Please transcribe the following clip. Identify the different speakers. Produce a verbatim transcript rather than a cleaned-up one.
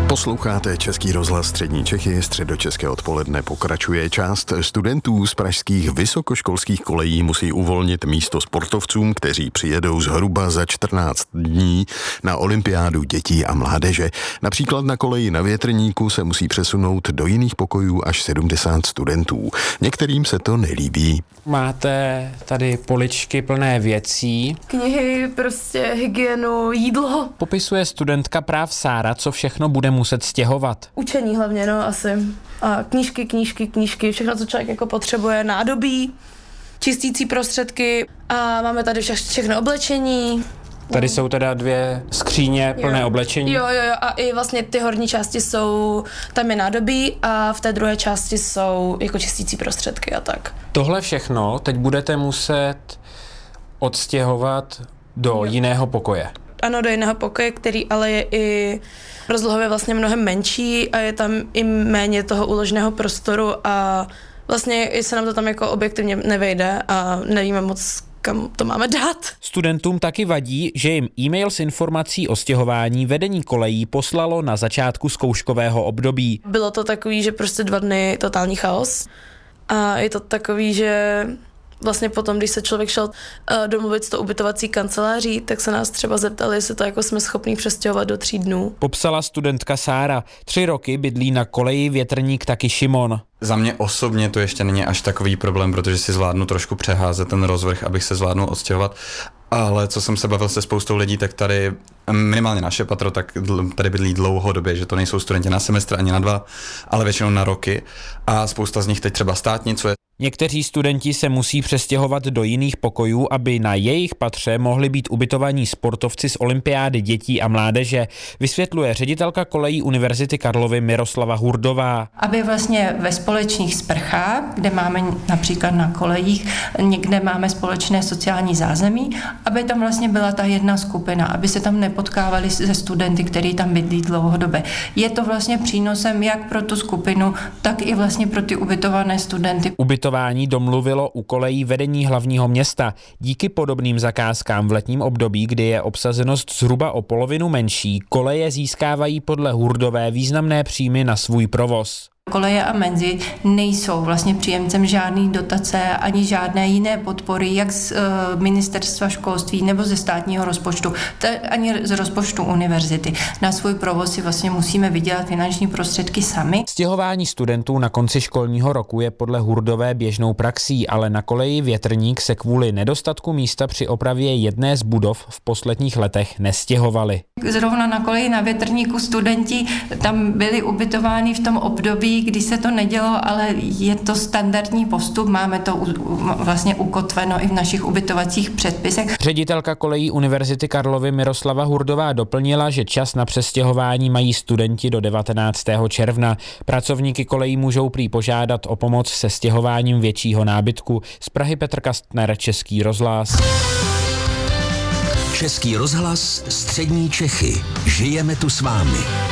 Speaker 1: Posloucháte Český rozhlas Střední Čechy, středočeské odpoledne pokračuje. Část studentů z pražských vysokoškolských kolejí musí uvolnit místo sportovcům, kteří přijedou zhruba za čtrnáct dní na olympiádu dětí a mládeže. Například na koleji na Větrníku se musí přesunout do jiných pokojů až sedmdesát studentů. Některým se to nelíbí.
Speaker 2: Máte tady poličky plné věcí.
Speaker 3: Knihy, prostě hygienu, jídlo.
Speaker 2: Popisuje studentka práv Sára, co všechno bude muset stěhovat.
Speaker 3: Učení hlavně, no asi. A knížky, knížky, knížky, všechno, co člověk jako potřebuje, nádobí, čistící prostředky a máme tady vše, všechno oblečení.
Speaker 2: Tady jsou teda dvě skříně plné
Speaker 3: jo.
Speaker 2: oblečení.
Speaker 3: Jo, jo, jo, a i vlastně ty horní části jsou, tam je nádobí a v té druhé části jsou jako čistící prostředky a tak.
Speaker 2: Tohle všechno teď budete muset odstěhovat do jo. jiného pokoje.
Speaker 3: Ano, do jiného pokoje, který ale je i rozlohově vlastně mnohem menší a je tam i méně toho uloženého prostoru a vlastně se nám to tam jako objektivně nevejde a nevíme moc, kam to máme dát.
Speaker 2: Studentům taky vadí, že jim e-mail s informací o stěhování vedení kolejí poslalo na začátku zkouškového období.
Speaker 3: Bylo to takový, že prostě dva dny totální chaos a je to takový, že vlastně potom, když se člověk šel uh, domluvit s tou ubytovací kanceláří, tak se nás třeba zeptali, jestli to jako jsme schopní přestěhovat do tří dnů.
Speaker 2: Popsala studentka Sára. Tři roky bydlí na koleji Větrník taky Šimon.
Speaker 4: Za mě osobně to ještě není až takový problém, protože si zvládnu trošku přeházet ten rozvrh, abych se zvládnul odstěhovat. Ale co jsem se bavil se spoustou lidí, tak tady minimálně naše patro, tak tady bydlí dlouhodobě, že to nejsou studenti na semestr ani na dva, ale většinou na roky. A spousta z nich teď třeba státnicuje.
Speaker 2: Někteří studenti se musí přestěhovat do jiných pokojů, aby na jejich patře mohli být ubytovaní sportovci z olympiády dětí a mládeže, vysvětluje ředitelka kolejí Univerzity Karlovy Miroslava Hurdová.
Speaker 5: Aby vlastně ve společných sprchách, kde máme například na kolejích, někde máme společné sociální zázemí, aby tam vlastně byla ta jedna skupina, aby se tam nepotkávali se studenty, kteří tam bydlí dlouhodobě. Je to vlastně přínosem jak pro tu skupinu, tak i vlastně pro ty ubytované studenty.
Speaker 2: Ubytování domluvilo u kolejí vedení hlavního města. Díky podobným zakázkám v letním období, kdy je obsazenost zhruba o polovinu menší, koleje získávají podle Hurdové významné příjmy na svůj provoz.
Speaker 5: Koleje a menzy nejsou vlastně příjemcem žádné dotace ani žádné jiné podpory, jak z uh, ministerstva školství nebo ze státního rozpočtu, ani z rozpočtu univerzity. Na svůj provoz si vlastně musíme vydělat finanční prostředky sami.
Speaker 2: Stěhování studentů na konci školního roku je podle Hurdové běžnou praxí, ale na koleji Větrník se kvůli nedostatku místa při opravě jedné z budov v posledních letech nestěhovali.
Speaker 5: Zrovna na koleji na Větrníku studenti tam byli ubytováni v tom období, kdy se to nedělo, ale je to standardní postup, máme to u, vlastně ukotveno i v našich ubytovacích předpisech.
Speaker 2: Ředitelka kolejí Univerzity Karlovy Miroslava Hurdová doplnila, že čas na přestěhování mají studenti do devatenáctého června. Pracovníky kolejí můžou prý požádat o pomoc se stěhováním většího nábytku. Z Prahy Petr Kastner, Český rozhlas.
Speaker 6: Český rozhlas Střední Čechy. Žijeme tu s vámi.